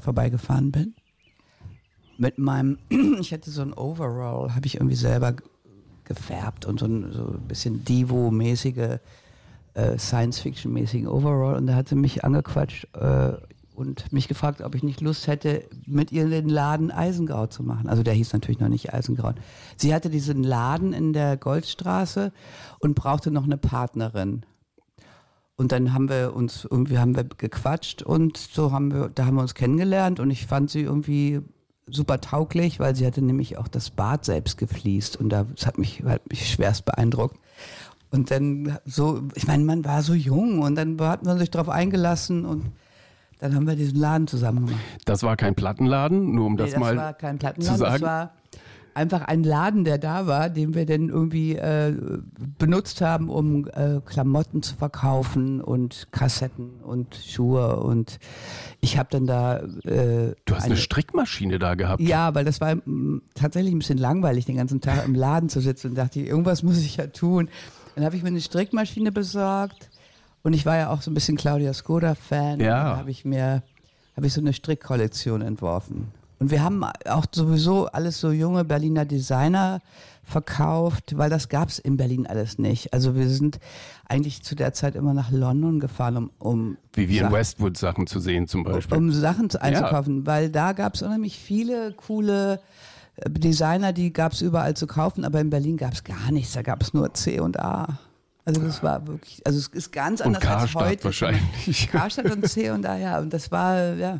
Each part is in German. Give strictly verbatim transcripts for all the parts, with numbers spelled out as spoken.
vorbeigefahren bin. Mit meinem, ich hatte so ein Overall, habe ich irgendwie selber gefärbt und so ein, so ein bisschen Divo-mäßige, äh, Science-Fiction-mäßigen Overall. Und da hat sie mich angequatscht äh, und mich gefragt, ob ich nicht Lust hätte, mit ihr den Laden Eisengrau zu machen. Also der hieß natürlich noch nicht Eisengrau. Sie hatte diesen Laden in der Goldstraße und brauchte noch eine Partnerin. Und dann haben wir uns irgendwie haben wir gequatscht und so haben wir, da haben wir uns kennengelernt und ich fand sie irgendwie super tauglich, weil sie hatte nämlich auch das Bad selbst gefliest und das hat mich, hat mich schwerst beeindruckt. Und dann so, ich meine, man war so jung und dann hat man sich darauf eingelassen und dann haben wir diesen Laden zusammen gemacht. Das war kein Plattenladen, nur um das, nee, das mal war kein Plattenladen, zu sagen? Das war einfach ein Laden, der da war, den wir dann irgendwie äh, benutzt haben, um äh, Klamotten zu verkaufen und Kassetten und Schuhe und ich habe dann da... Äh, du hast eine, eine Strickmaschine da gehabt? Ja, weil das war m, tatsächlich ein bisschen langweilig, den ganzen Tag im Laden zu sitzen und dachte, irgendwas muss ich ja tun. Dann habe ich mir eine Strickmaschine besorgt und ich war ja auch so ein bisschen Claudia Skoda-Fan. Ja. Dann habe ich mir habe ich so eine Strickkollektion entworfen. Und wir haben auch sowieso alles so junge Berliner Designer verkauft, weil das gab's in Berlin alles nicht. Also wir sind eigentlich zu der Zeit immer nach London gefahren, um, um wie wir Sachen, in Westwood Sachen zu sehen zum Beispiel. Um Sachen einzukaufen, ja. Weil da gab's unheimlich viele coole Designer, die gab's überall zu kaufen, aber in Berlin gab's gar nichts, da gab's nur C und A. Also das war wirklich, also es ist ganz anders und als heute. Wahrscheinlich. Karstadt und C und A, ja. Und das war, ja,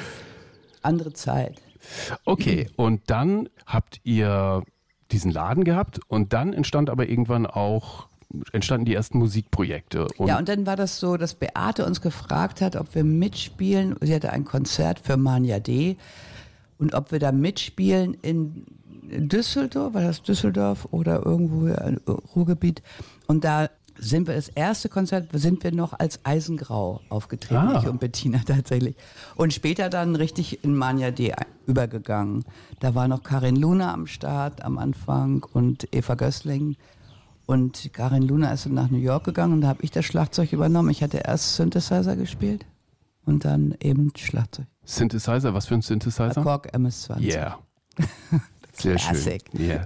andere Zeit. Okay, und dann habt ihr diesen Laden gehabt und dann entstand aber irgendwann auch, entstanden die ersten Musikprojekte. Und ja, und dann war das so, dass Beate uns gefragt hat, ob wir mitspielen. Sie hatte ein Konzert für Mania D. Und ob wir da mitspielen in Düsseldorf, war das Düsseldorf oder irgendwo im Ruhrgebiet. Und da sind wir, das erste Konzert, sind wir noch als Eisengrau aufgetreten, Ah. ich und Bettina tatsächlich. Und später dann richtig in Mania D übergegangen. Da war noch Karin Luna am Start am Anfang und Eva Gößling. Und Karin Luna ist dann nach New York gegangen und da habe ich das Schlagzeug übernommen. Ich hatte erst Synthesizer gespielt und dann eben Schlagzeug. Synthesizer, was für ein Synthesizer? Korg M S zwanzig. Yeah. Sehr Classic. schön. Yeah. Und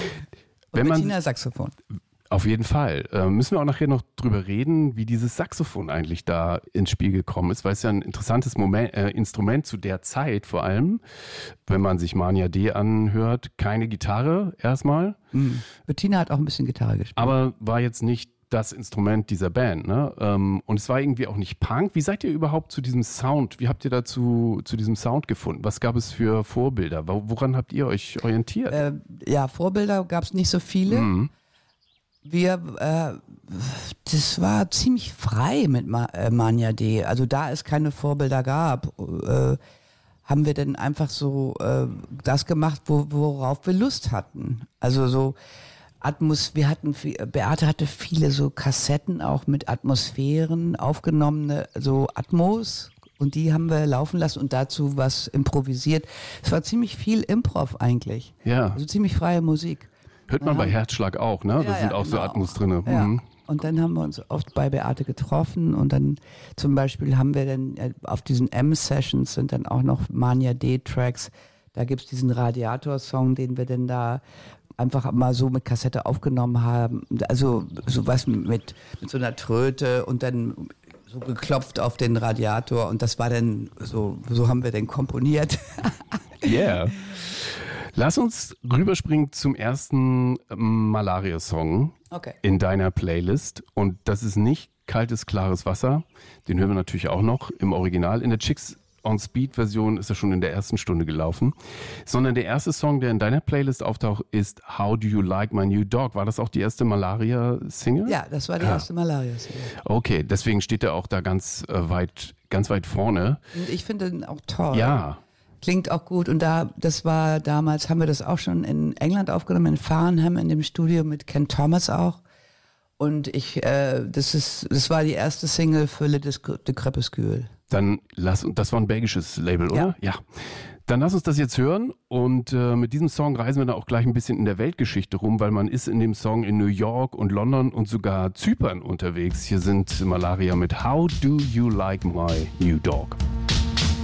Wenn man, Bettina Saxophon. auf jeden Fall. Äh, müssen wir auch nachher noch drüber reden, wie dieses Saxophon eigentlich da ins Spiel gekommen ist, weil es ja ein interessantes Moment, äh, Instrument zu der Zeit vor allem, wenn man sich Mania D anhört, keine Gitarre erstmal. Mhm. Bettina hat auch ein bisschen Gitarre gespielt. Aber war jetzt nicht das Instrument dieser Band, ne? Ähm, und es war irgendwie auch nicht Punk. Wie seid ihr überhaupt zu diesem Sound, wie habt ihr dazu zu diesem Sound gefunden? Was gab es für Vorbilder? Woran habt ihr euch orientiert? Äh, ja, Vorbilder gab es nicht so viele. Mhm. Wir, äh, das war ziemlich frei mit Ma- äh, Mania D. Also da es keine Vorbilder gab, äh, haben wir dann einfach so äh, das gemacht, wo, worauf wir Lust hatten. Also so Atmos, wir hatten, viel, Beate hatte viele so Kassetten auch mit Atmosphären aufgenommene, so Atmos. Und die haben wir laufen lassen und dazu was improvisiert. Es war ziemlich viel Improv eigentlich. Ja. Also ziemlich freie Musik. Hört man bei Herzschlag auch, ne? Da Ja, sind ja, auch so genau. Atmos drin. Ja. Mhm. Und dann haben wir uns oft bei Beate getroffen und dann zum Beispiel haben wir dann äh, auf diesen M-Sessions sind dann auch noch Mania D-Tracks. Da gibt's diesen Radiator-Song, den wir dann da einfach mal so mit Kassette aufgenommen haben. Also sowas mit, mit so einer Tröte und dann so geklopft auf den Radiator und das war dann so, so haben wir dann komponiert. Yeah. Lass uns rüberspringen zum ersten Malaria-Song Okay. in deiner Playlist. Und das ist nicht Kaltes, klares Wasser. Den hören wir natürlich auch noch im Original. In der Chicks on Speed-Version ist er schon in der ersten Stunde gelaufen. Sondern der erste Song, der in deiner Playlist auftaucht, ist How Do You Like My New Dog? War das auch die erste Malaria-Single? Ja, das war die Ja. erste Malaria-Single. Okay, deswegen steht er auch da ganz äh, weit, ganz weit vorne. Und ich finde den auch toll. Ja. Klingt auch gut und da, das war damals, haben wir das auch schon in England aufgenommen, in Farnham in dem Studio mit Ken Thomas auch und ich, äh, das ist, das war die erste Single für Le de Crépuscule. Dann lass, das war ein belgisches Label, oder? Ja. Ja. Dann lass uns das jetzt hören und äh, mit diesem Song reisen wir dann auch gleich ein bisschen in der Weltgeschichte rum, weil man ist in dem Song in New York und London und sogar Zypern unterwegs. Hier sind Malaria mit How Do You Like My New Dog?